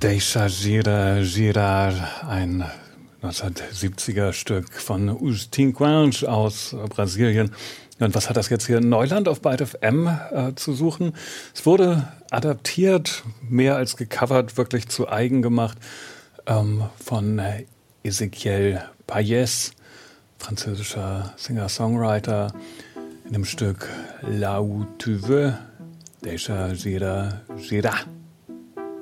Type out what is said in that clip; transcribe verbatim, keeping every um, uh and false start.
Deixa gira, girar, ein neunzehnhundertsiebziger Stück von Os Tinquins aus Brasilien. Und was hat das jetzt hier in Neuland auf Byte F M äh, zu suchen? Es wurde adaptiert, mehr als gecovert, wirklich zu eigen gemacht, ähm, von Ezequiel Payés, französischer Singer-Songwriter, in dem Stück Là où tu veux, Deixa gira, gira.